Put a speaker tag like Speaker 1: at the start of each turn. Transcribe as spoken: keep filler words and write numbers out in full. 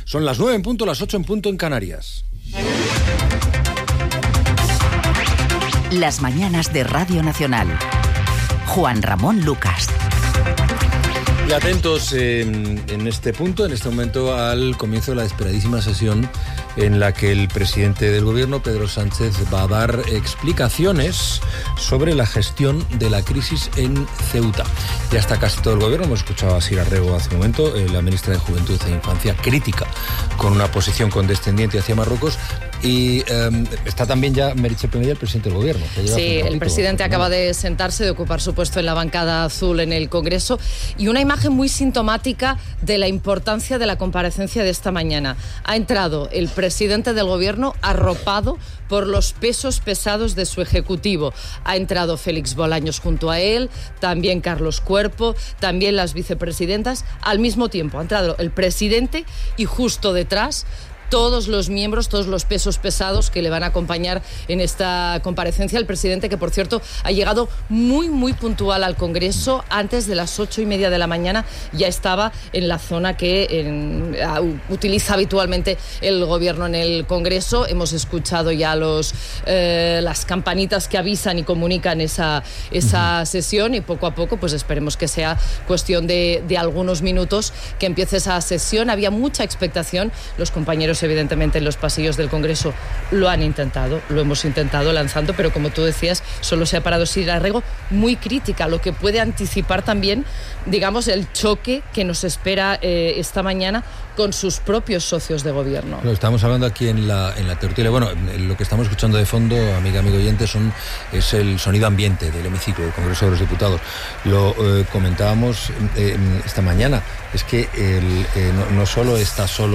Speaker 1: Son las nueve en punto, las ocho en punto en Canarias.
Speaker 2: Las mañanas de Radio Nacional. Juan Ramón Lucas.
Speaker 1: Y atentos eh, en este punto, en este momento, al comienzo de la esperadísima sesión en la que el presidente del gobierno, Pedro Sánchez, va a dar explicaciones sobre la gestión de la crisis en Ceuta. Ya está casi todo el gobierno. Hemos escuchado a Sira Rego hace un momento, eh, la ministra de Juventud e Infancia, crítica con una posición condescendiente hacia Marruecos. Y eh, está también ya Meritxell Penella, el presidente del gobierno.
Speaker 3: Sí, el presidente acaba de sentarse, de ocupar su puesto en la bancada azul en el Congreso, y una imagen muy sintomática de la importancia de la comparecencia de esta mañana. Ha entrado el presidente del gobierno arropado por los pesos pesados de su ejecutivo. Ha entrado Félix Bolaños junto a él, también Carlos Cuerpo, también las vicepresidentas. Al mismo tiempo ha entrado el presidente y justo detrás todos los miembros, todos los pesos pesados que le van a acompañar en esta comparecencia. El presidente, que por cierto ha llegado muy, muy puntual al Congreso, antes de las ocho y media de la mañana ya estaba en la zona que en, uh, utiliza habitualmente el gobierno en el Congreso. Hemos escuchado ya los, eh, las campanitas que avisan y comunican esa, esa uh-huh. sesión, y poco a poco pues esperemos que sea cuestión de, de algunos minutos que empiece esa sesión. Había mucha expectación, los compañeros evidentemente en los pasillos del Congreso lo han intentado, lo hemos intentado lanzando, pero como tú decías, solo se ha parado Sira Rego, muy crítica, lo que puede anticipar también, digamos, el choque que nos espera eh, esta mañana con sus propios socios de gobierno.
Speaker 1: Lo estamos hablando aquí en la, en la tertulia. Bueno, lo que estamos escuchando de fondo, amiga, amigo oyente, son, es el sonido ambiente del hemiciclo del Congreso de los Diputados. Lo eh, comentábamos eh, esta mañana, es que el, eh, no, no solo está solo